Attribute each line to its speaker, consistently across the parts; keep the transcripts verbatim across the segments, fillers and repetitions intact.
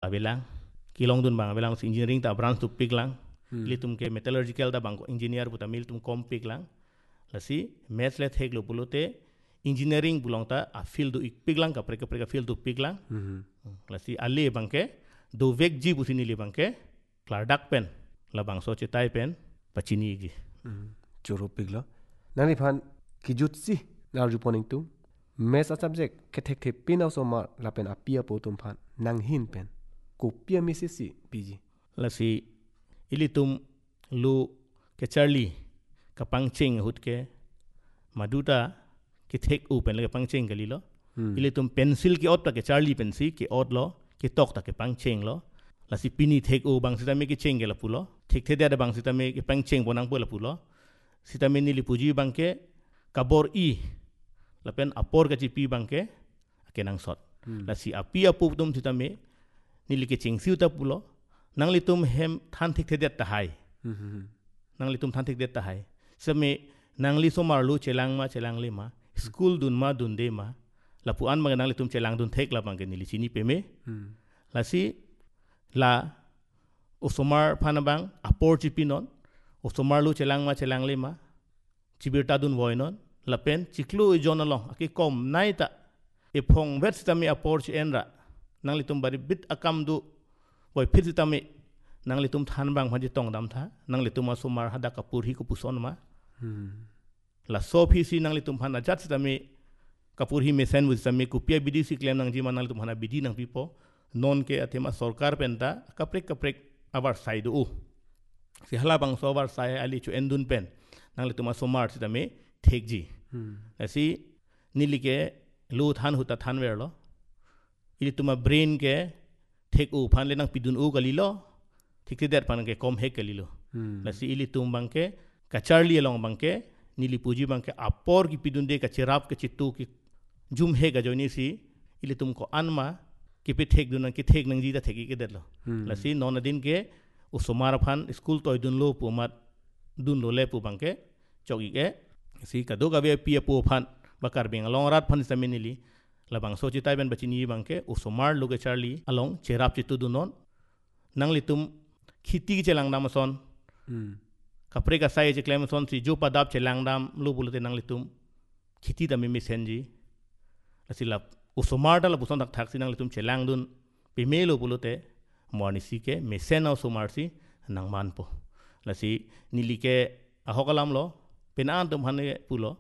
Speaker 1: abelang kilong dun bang abelang engineering ta branch tu pik lang ili tum ke metallurgical da bang engineer puta mil tum kom pik lang lasi maths le thek lo pulote engineering bulong ta a field du pik lang ka preka preka field du pik lang lasi ali bang ke do vek ji busini li bang ke clardak pen la bang so chetai pen pachini gi
Speaker 2: churu pik lo nani phan kijut si nar juponing tu maths subject ke thek thek pin also ma la pen apia po tum phan nang hin pen ko pia mi si si piji
Speaker 1: lasi ili tum lu ke charlie ka pangching hut ke maduta ke thek u pen le pangching gali lo ili tum pencil ki ot ta ke charlie pencil ki ot lo ke tok ta ke pangching lo lasi pini thek u bang sita me ke cheng gela pulo thek the da bang sita me ke pangching bonang pula pulo sita me ni li puji bang ke kabor i la pen apor ka chi pi bang ke ke nang sot lasi api apu tum sita me ni li ke cheng siu ta pulo nang li tum hem than thik the det ta hai nang li tum than thik det ta hai same nang li so mar lu chelang ma chelang le ma school dun ma dun de ma la pu an ma nang li tum chelang dun thek la bang ke ni li chini pe me la si la osomar phanabang apor chi pinon osomar lu chelang ma chelang le ma chibirta dun voinon la pen chiklu i jonalong aki kom naita e phong vet stami apor chi enra nang li tum bari bit akam du boy phit stami nang li tum than bang phaji tong dam tha nang li tum osomar hada kapur hi ku puson ma la so phi si nang li tum phana jat stami kapur hi mesen with stami ku pia bidi si klem nang ji manang li tum hana bidi nang pipo non ke athema sarkar penta kaprek kaprek abar side u si hala bang so abar sai ali chu endun pen nang li tum osomar stami thek ji asi nilike lu than huta than wer lo ili tuma brain ke thek u phan le nang pidun u gali lo thik der pan ke kom he gali lo lasi ili tum bang ke ka charli along bang ke nili puji bang ke apor ki pidun de ka cherap ke chitu ki jum he ga joni si ili tum ko anma ki pe thek dun ki thek nang ji da theki ke der lo lasi non din ke usomar phan school toy dun lo pu mat dun lo le pu bang ke chogi ke si ka do ga be pi pu phan bakar beng long rat phan saminili labang so chi tai ben bachini bang ke usomar lo ke charli along cherap chitu dun non nang li tum khiti ke chelang dam son kapre ka sai je klem son si jo padap chelang dam lo bulute nang li tum khiti da mi mi senji asila usomar da la buson tak thak si nang li tum chelang dun pe me lo bulute morni si ke mesen usomar si nang man po lasi nili ke ahokalam lo penan tum hane pulo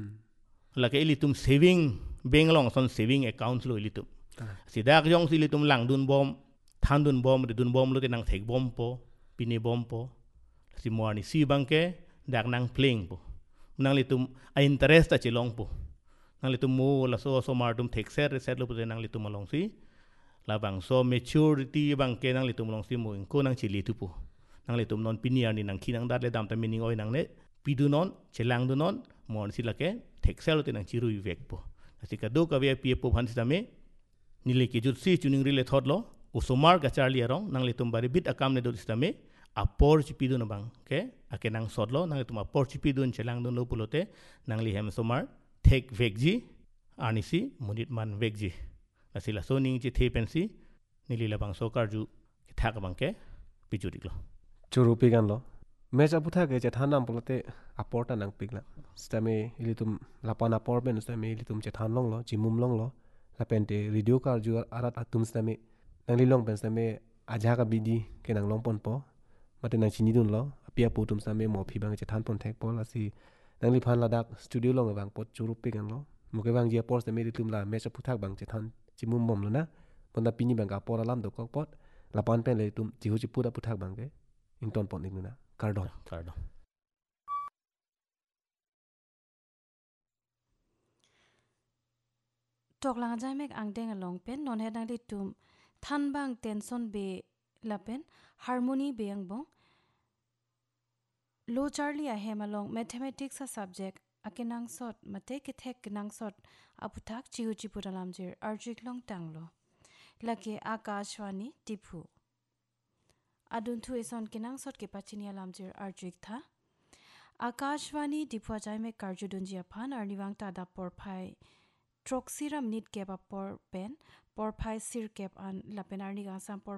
Speaker 1: la ke ili tum saving bank long son saving account lo ili tum si dak jong si ili tum lang dun bom than dun bom de dun bom lo te nang thek bom po pini bom po si morni si bangke dak nang playing po nang li tum a interest ta chilong po nang li tum mo la so so mar tum thek ser set lo te nang li tum along si la bang so maturity bangke nang li tum long si mo ko nang chili tu po nang li tum non piniar ni nang khinang dat le dam ta meaning oi nang ne pidu non chelang du non mon si la ke thek ser lo te nang chiru vek po asi ka do ka ve pi po phan si ta me ni le ki jut si tuning rile thot lo usomar ga charli arong nang li tum bari bit akam ne do si ta me apor chipidu na bang ke ake nang sodlo nang tuma apor chipidu chelang don lo pulote nang li hem somar thek vekji anisi munit man vekji asila so ning chi the pensi nili la bang so karju thak bang ke pijurik lo
Speaker 2: churu pigan lo meja butha ge je thanam pulote apor ta nang pigla stame ilitum lapana apor ben stame ilitum che than long lo chimum long lo la pente radio karju arat atum stame nang li long ben stame aja ka bidi ke nang long pon po mate nang chini dun lo apia putum same mo phi bang che than pon thek pol asi nang li phan ladak studio long bang pot churu pe gan lo mo ke bang je por se me tum la me cha phuthak bang che than chimum mom lo na pon da pini bang ka por alam do kok pot la pan pen le tum chi hu chi pu da phuthak bang ke in ton pon ing na cardon
Speaker 1: cardon
Speaker 3: tok lang jai mek ang deng along pen non he dang li tum than bang tension be la pen harmony be ang bong lo charlie a hem along mathematics a subject akinang sot mate ke thek kinang sot aputhak chiu chi puralam jir arjik long tanglo lake akashwani tiphu adun thu eson kinang sot ke pachini alam jir arjik tha akashwani diphu jai me karju dunjia phan arniwang ta da por phai troxiram nit ke ba por pen por phai sir kep an lapen arni ga sam por